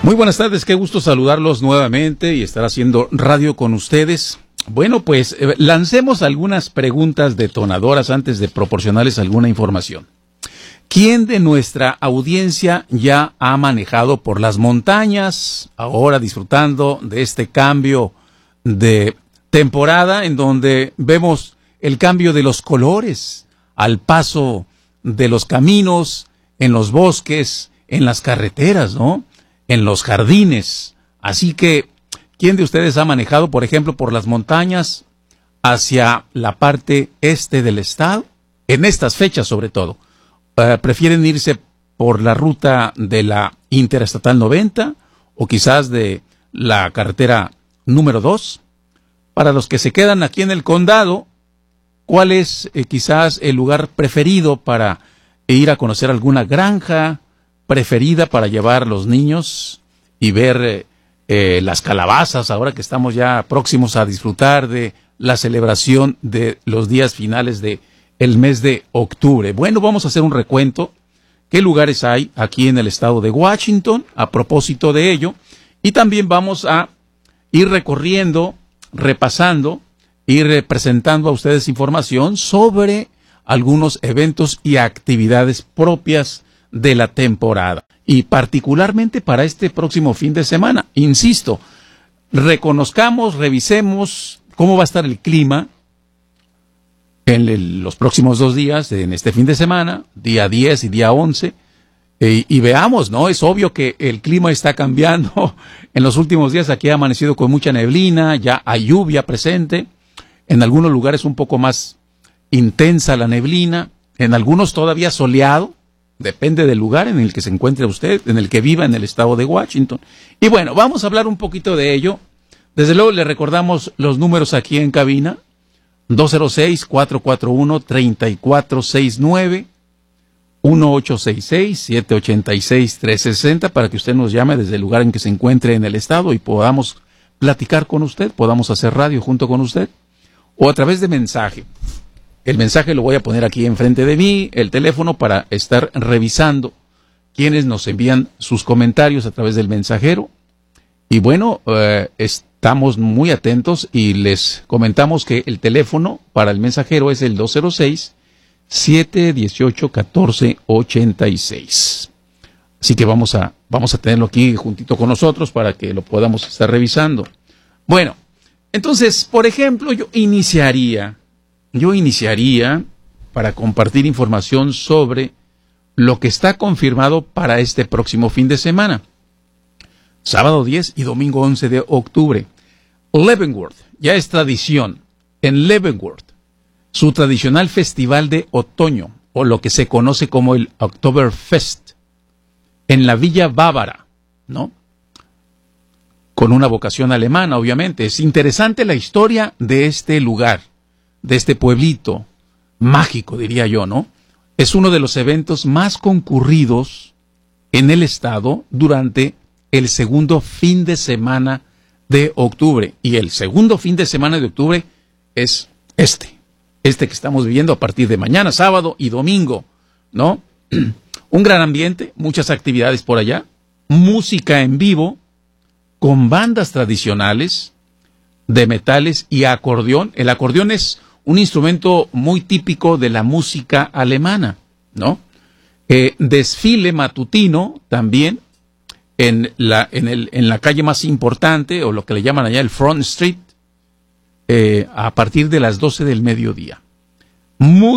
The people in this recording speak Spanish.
Muy buenas tardes, qué gusto saludarlos nuevamente y estar haciendo radio con ustedes. Bueno, pues lancemos algunas preguntas detonadoras antes de proporcionarles alguna información. ¿Quién de nuestra audiencia ya ha manejado por las montañas, ahora disfrutando de este cambio de temporada en donde vemos el cambio de los colores al paso de los caminos, en los bosques, en las carreteras, ¿no? En los jardines? Así que, ¿quién de ustedes ha manejado, por ejemplo, por las montañas hacia la parte este del estado? En estas fechas, sobre todo. ¿Prefieren irse por la ruta de la Interestatal 90 o quizás de la carretera número 2? Para los que se quedan aquí en el condado, ¿cuál es quizás el lugar preferido para ir a conocer alguna granja preferida para llevar a los niños y ver las calabazas, ahora que estamos ya próximos a disfrutar de la celebración de los días finales de el mes de octubre? Bueno, vamos a hacer un recuento. ¿Qué lugares hay aquí en el estado de Washington a propósito de ello? Y también vamos a ir recorriendo, repasando, ir presentando a ustedes información sobre algunos eventos y actividades propias de la temporada. Y particularmente para este próximo fin de semana. Insisto, reconozcamos, revisemos cómo va a estar el clima en los próximos 2 días, en este fin de semana, día 10 y día 11, y veamos, ¿no? Es obvio que el clima está cambiando. En los últimos días aquí ha amanecido con mucha neblina, ya hay lluvia presente, en algunos lugares un poco más intensa la neblina, en algunos todavía soleado, depende del lugar en el que se encuentre usted, en el que viva en el estado de Washington. Y bueno, vamos a hablar un poquito de ello. Desde luego le recordamos los números aquí en cabina: 206-441-3469, 1866-786-360, para que usted nos llame desde el lugar en que se encuentre en el estado y podamos platicar con usted, podamos hacer radio junto con usted, o a través de mensaje. El mensaje lo voy a poner aquí enfrente de mí, el teléfono, para estar revisando quienes nos envían sus comentarios a través del mensajero. Y bueno, estamos muy atentos y les comentamos que el teléfono para el mensajero es el 206-718-1486. Así que vamos a tenerlo aquí juntito con nosotros para que lo podamos estar revisando. Bueno, entonces, por ejemplo, yo iniciaría para compartir información sobre lo que está confirmado para este próximo fin de semana. Sábado 10 y domingo 11 de octubre. Leavenworth, ya es tradición. En Leavenworth, su tradicional festival de otoño, o lo que se conoce como el Oktoberfest, en la Villa Bávara, ¿no? Con una vocación alemana, obviamente. Es interesante la historia de este lugar, de este pueblito mágico, diría yo, ¿no? Es uno de los eventos más concurridos en el estado durante el segundo fin de semana de octubre. Y el segundo fin de semana de octubre es este que estamos viviendo a partir de mañana, sábado y domingo, ¿no? Un gran ambiente, muchas actividades por allá, música en vivo, con bandas tradicionales de metales y acordeón. El acordeón es un instrumento muy típico de la música alemana, ¿no? Desfile matutino también en la calle más importante, o lo que le llaman allá el Front Street, a partir de las 12 del mediodía. Muy